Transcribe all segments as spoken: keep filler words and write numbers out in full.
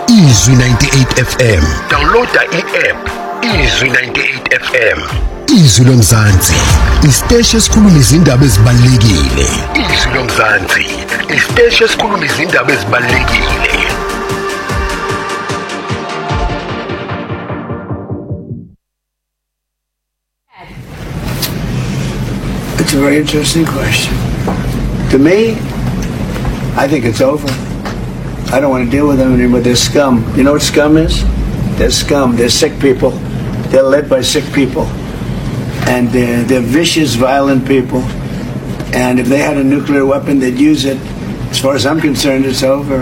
Izwi ninety-eight F M. Downloada i-app Izwi ninety-eight F M. Izwi lomzansi, isiteshi esikhuluma izindaba ezibalulekile. Izwi lomzansi, isiteshi esikhuluma izindaba ezibalulekile. It's a very interesting question. To me, I think it's over. I don't want to deal with them anymore. They're scum. You know what scum is? They're scum. They're sick people. They're led by sick people. And they're, they're vicious, violent people. And if they had a nuclear weapon, they'd use it. As far as I'm concerned, it's over.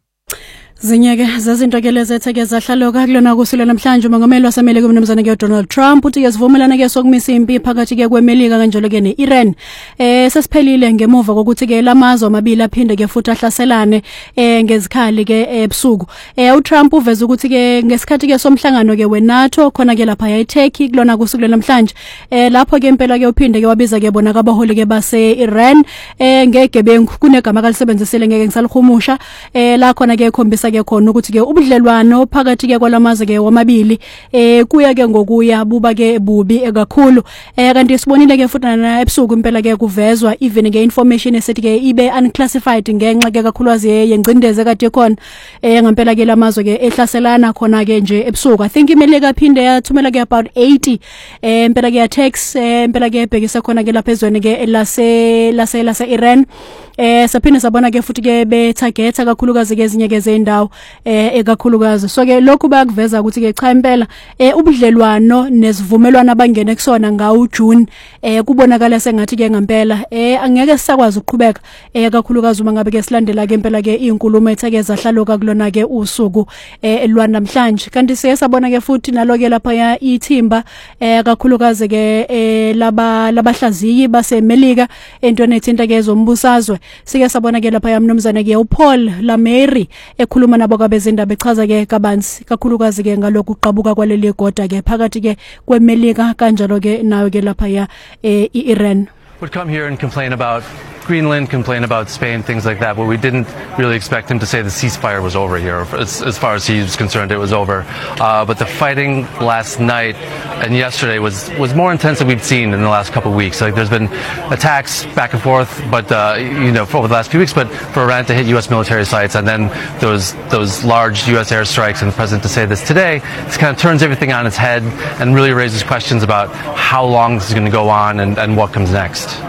Zinyeke zazinto ke lezetheke zahlaloka kulona kusula namhlanje umongameli wasemelika umnumzana ke Donald Trump uthi yesivumelana ke sokumisa impi phakathi ke kwemelika kanjalo ke neIran eh sesiphelile ngemuva kokuthi ke lamazwe amabili aphinde ke futhi ahlaselane eh ngezikhali ke ebusuku eh uTrump uveza ukuthi ke ngesikhathi ke somhlangano ke weNATO khona ke lapha eTurkey kulona kusula namhlanje eh lapho ke impela ke uphinde ke wabiza ke bona kabaholi ke base Iran eh ngegebengu kunegama kalisebenzisile ngeke ngisalihumusha eh la khona ke ekhombisa ke khona ukuthi ke ubudlelwano phakathi ke kwalamaze ke wamabili eh kuya ke ngokuya buba ke bubi ekakhulu eh kanti sibonile ke futhi na ebusuku impela ke kuvezwa even ke information esithi ke ibe unclassified ngenxa ke kakhuluwazi yengcindeze kade khona eh ngempela ke lamazwe ke ehlaselana khona ke nje ebusuku I think imelika phinde yathumela ke about eighty eh impela ke tax eh impela ke ebhekisa khona ke lapha ezweni ke lase lase lase Iran eh saphinde sabona ke futhi ke be targeta kakhulukazi ke ezinye ke zendawo eh ekakhulukazi so ke lokhu bayakuveza ukuthi ke cha impela eh ubudlelwano nesivumelwano abangene kusona ngawu June eh kubonakala sengathi ke ngempela eh angeke sisakwazi ukuqhubeka eh kakhulukazi uma ngabe ke silandela ke impela ke inkulumo etheke zahlaloka kulona ke usuku eh elwana namhlanje kanti siyasabona ke futhi nalo ke lapha ya ithimba eh kakhulukazi ke eh laba labahlaziyi basemelika entweni ethinta ke zombusazwe sike sabona ke lapha yamnumzana ke uPaul Lamary ekhuluma nabo kwabezindaba echaza ke kabanzi kakhulukazi ke ngalokhu uqhabuka kwaleli goda ke phakathi ke kwemelika kanjalo ke nayo ke lapha ya eIran would come here and complain about Greenland, complain about Spain, things like that, but we didn't really expect him to say the ceasefire was over here. As, as far as he was concerned, it was over. Uh, but the fighting last night and yesterday was, was more intense than we've seen in the last couple of weeks. Like there's been attacks back and forth, but uh, you know, for over the last few weeks. But for Iran to hit U S military sites and then those those large U S airstrikes, and the president to say this today, this kind of turns everything on its head and really raises questions about how long this is going to go on and, and what comes next.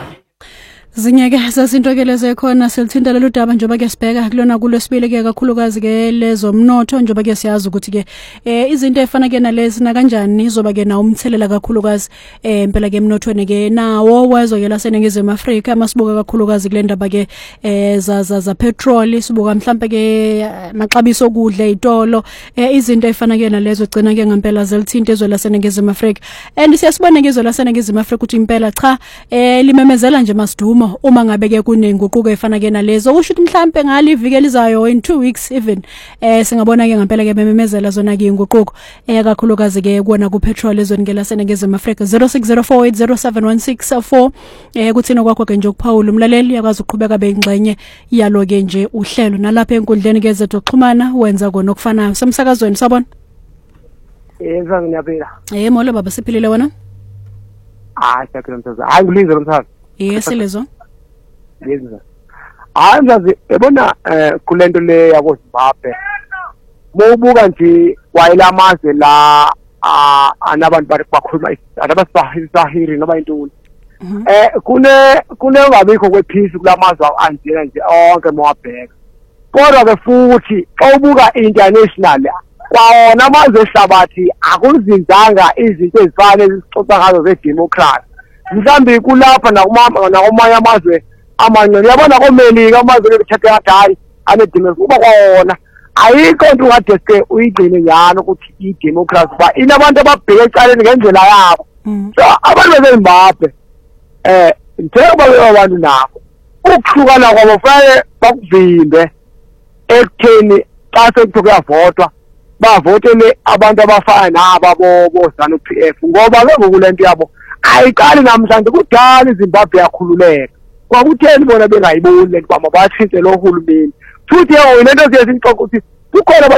Zinyeke sasinto ke leze khona silithinta lelo daba njoba ke sibheka kulona kulesibili ke kakhulukazi ke lezomnotho njoba ke siyazi ukuthi ke eh izinto efana ke nalezi na kanjani izoba ke na umthelela kakhulukazi eh impela ke emnothweni ke nawo wezwe ke laseNingizimu Afrika masibuka kakhulukazi kule ndaba ke eh za za za petrol sibuka mhlambe ke maxabiso okudla ezitolo eh izinto efana ke nalezo gcina ke ngempela zelithinta ezwe laseNingizimu Afrika and siyasibona ke izwe laseNingizimu Afrika ukuthi impela cha eh limemezela nje masidumo uma ngabe ke kunenguquko efana ke nalezo usho ukuthi mhlambe ngali iviki elizayo in two weeks even eh singabona ke ngempela ke bememezela zona ke inguquko eh kakhulukazi ke kuona ku petrol ezweni ke laseNingizimu Afrika zero six zero four eight zero seven one six four eh kuthina kwakho ke nje ukuphawula umlaleli yakwazi ukuqhubeka bengxenye yalo ke nje uhlelo nalapha enkundleni ke zethu xhumana wenza kona okufanayo semsakazweni sabona yenza ngiyaphila eh molo baba siphilile wena ah siyaphila mthaza hayi ngilize lomthaza yes lezo yenza hayi mzazi ebona eh kulento le yako Zimbabwe mobuka nje wayelamazwe la anabantu bakhuluma abasahiri noma intoni eh kune kune ngabikho kwepeace kulamazwe anjena nje onke mawabheka kodwa ke futhi obuka international kwaona amazwe ehlabathi akuzinzanga izinto ezifana ezixoxa ngazo zedemocracy mhlambi kulapha nakumama nakumanye amazwe amanye yabona komelika amazwe ekuthethe hayi ane democracy kuba kwaona ayikho into ngadeske uyigcine nyana ukuthi idemocracy ba inabantu ababheka ecaleni ngendlela yabo so abantu beZimbabwe eh njengoba abantu nabo ukuhlukana kwabo fanele bakuvimbe ekutheni xa sekuthoka votwa bavotele abantu abafana naba bo ZANU P F ngoba ke ngokulento yabo ayiqali namhlanje kudala iZimbabwe yakhululeka kwakutheni bona bengayiboni lento bama bathinte lo hulumeni futhi yena into siyasixoxa ukuthi kukhona